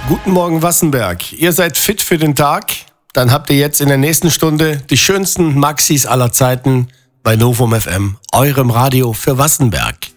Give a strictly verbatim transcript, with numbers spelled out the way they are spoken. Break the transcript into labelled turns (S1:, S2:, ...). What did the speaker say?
S1: Guten Morgen, Wassenberg. Ihr seid fit für den Tag? Dann habt ihr jetzt in der nächsten Stunde die schönsten Maxis aller Zeiten bei Novum F M, eurem Radio für Wassenberg.